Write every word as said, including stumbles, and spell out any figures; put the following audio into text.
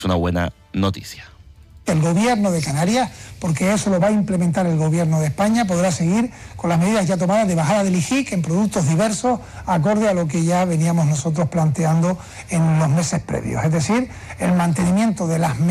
Es una buena noticia. El gobierno de Canarias, porque eso lo va a implementar el gobierno de España, podrá seguir con las medidas ya tomadas de bajada del I G I C en productos diversos, acorde a lo que ya veníamos nosotros planteando en los meses previos. Es decir, el mantenimiento de las medidas